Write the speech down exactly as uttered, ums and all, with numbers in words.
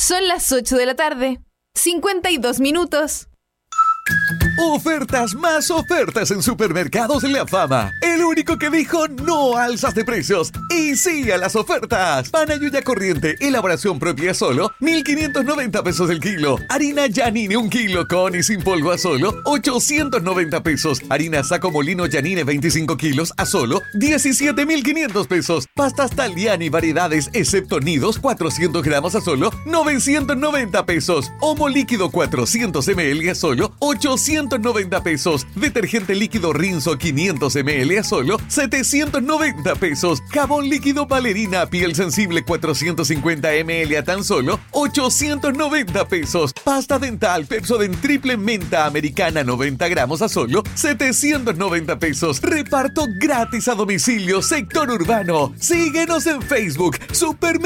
Son las ocho de la tarde, cincuenta y dos minutos. Ofertas más ofertas en Supermercados La Fama. El único que dijo no a alzas de precios y sí a las ofertas. Pan Ayuya corriente, elaboración propia solo, mil quinientos noventa pesos el kilo. Harina Yanine un kilo con y sin polvo a solo, ochocientos noventa pesos. Harina Saco Molino Yanine veinticinco kilos a solo, diecisiete mil quinientos pesos. Pastas Taliani variedades excepto nidos, cuatrocientos gramos a solo, novecientos noventa pesos. Omo líquido cuatrocientos mililitros a solo, ochocientos noventa pesos. Detergente líquido Rinzo quinientos mililitros a solo setecientos noventa pesos. Jabón líquido Valerina piel sensible cuatrocientos cincuenta mililitros a tan solo ochocientos noventa pesos. Pasta dental Pepsodent triple menta americana noventa gramos a solo setecientos noventa pesos. Reparto gratis a domicilio sector urbano. Síguenos en Facebook. Super